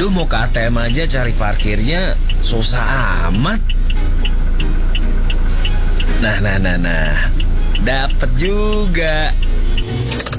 Duh, mau ke ATM aja cari parkirnya susah amat. Nah. Dapet juga.